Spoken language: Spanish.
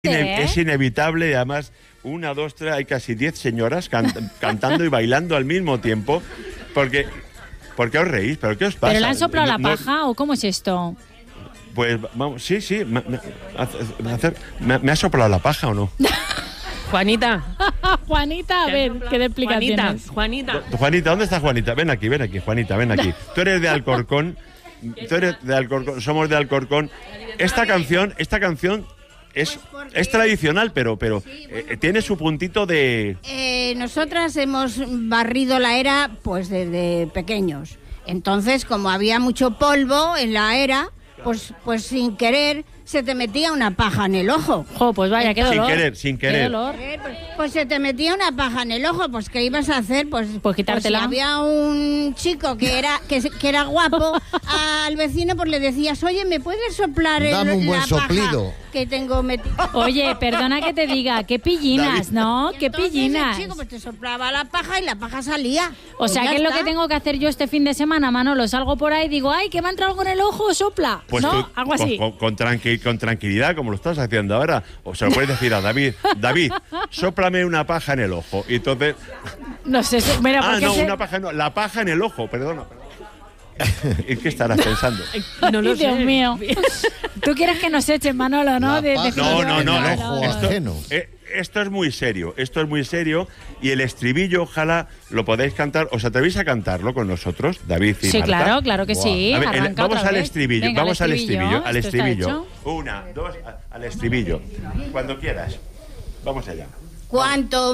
Es inevitable, y además, 1, 2, 3, hay casi 10 señoras cantando y bailando al mismo tiempo. ¿Por qué os reís? ¿Pero qué os pasa? ¿Pero le han soplado la paja o cómo es esto? Pues vamos, sí, ¿me ha soplado la paja o no? Juanita. Juanita, a ver, ¿qué de explicaciones? Juanita, ¿dónde está Juanita? Ven aquí, Juanita, ven aquí. Tú eres de Alcorcón, somos de Alcorcón. Esta canción es tradicional, pero tiene su puntito de... Nosotras hemos barrido la era pues desde pequeños. Entonces, como había mucho polvo en la era, pues sin querer se te metía una paja en el ojo. Jo, pues vaya, qué dolor. Sin querer. Qué dolor. Pues se te metía una paja en el ojo, pues ¿qué ibas a hacer? Pues quitártela. Si había un chico que era guapo, al vecino pues le decías, oye, ¿me puedes soplar Dame un buen la soplido paja que tengo metida? Oye, perdona que te diga, qué pillinas, ¿no? Qué pillinas. El chico pues te soplaba la paja y la paja salía. O sea, ¿qué es lo que tengo que hacer yo este fin de semana, Manolo? Salgo por ahí y digo, ay, que me ha entrado algo en el ojo, sopla. Pues ¿no? tú, Algo así. Con tranquilidad, como lo estás haciendo ahora. O se lo puedes decir a David, sóplame una paja en el ojo. Y entonces... No sé, mira, una paja no, la paja en el ojo, perdona. ¿Y qué estarás pensando? No lo sé. Dios mío. Tú quieres que nos echen, Manolo, ¿no? No. Esto es muy serio, y el estribillo, ojalá lo podáis cantar. ¿Os atrevéis a cantarlo con nosotros, David y Marta? Claro que sí. A ver, vamos al vez. estribillo, Venga, al estribillo. Esto 1, 2, al estribillo. Cuando quieras. Vamos allá. ¿Cuánto